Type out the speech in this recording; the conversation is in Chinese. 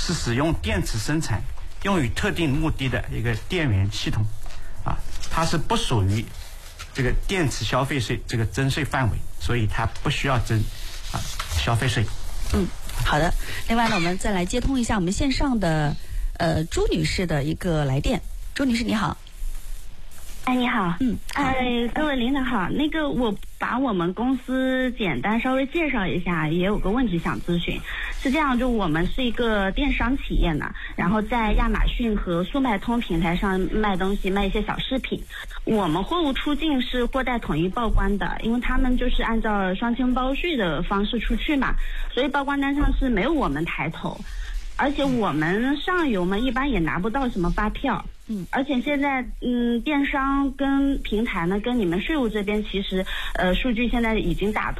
是使用电池生产用于特定目的的一个电源系统它是不属于这个电池消费税这个征税范围，所以它不需要征消费税。 好的。另外呢，我们再来接通一下我们线上的朱女士的一个来电。朱女士你好。 哎，你好。各位领导好。那个，我把我们公司简单稍微介绍一下，也有个问题想咨询。是这样，就我们是一个电商企业呢，然后在亚马逊和速卖通平台上卖东西，卖一些小饰品。我们货物出境是货代统一报关的，因为他们就是按照双清包税的方式出去嘛，所以报关单上是没有我们抬头。而且我们上游嘛，一般也拿不到什么发票。而且现在电商跟平台呢，跟你们税务这边其实数据现在已经打